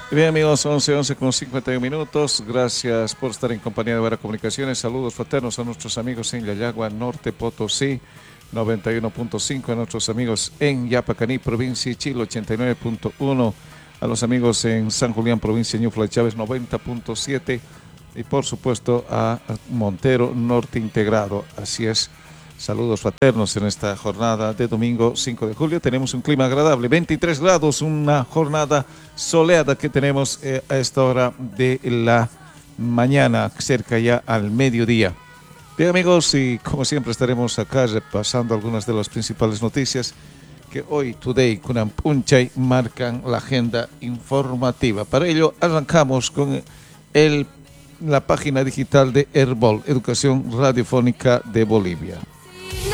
Bien amigos, 11 con 51 minutos. Gracias por estar en compañía de Vera Comunicaciones. Saludos fraternos a nuestros amigos en Yayagua, Norte Potosí, 91.5. A nuestros amigos en Yapacaní, provincia de Chile, 89.1. A los amigos en San Julián, provincia de Ñufla y Chávez, 90.7. Y por supuesto a Montero Norte Integrado. Así es. Saludos fraternos en esta jornada de domingo 5 de julio. Tenemos un clima agradable, 23 grados, una jornada soleada que tenemos a esta hora de la mañana, cerca ya al mediodía. Bien amigos, y como siempre estaremos acá repasando algunas de las principales noticias que hoy, Today, Kunan Punchay, marcan la agenda informativa. Para ello arrancamos con la página digital de Herbol, Educación Radiofónica de Bolivia.